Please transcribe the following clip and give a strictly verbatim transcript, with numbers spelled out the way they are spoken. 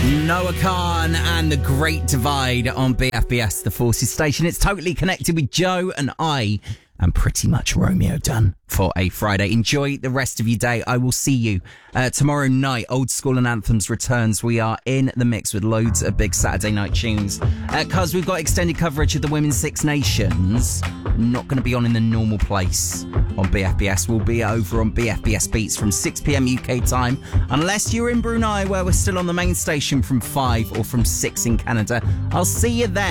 Noah Khan and The Great Divide on B F B S, the Forces station. It's totally connected with Joe and I and pretty much Romeo done for a Friday. Enjoy the rest of your day. I will see you uh, tomorrow night. Old School and Anthems returns. We are in the mix with loads of big Saturday night tunes. Because uh, we've got extended coverage of the Women's Six Nations. Not going to be on in the normal place on B F B S. We'll be over on B F B S Beats from six p.m. U K time. Unless you're in Brunei, where we're still on the main station from five or from six in Canada. I'll see you then.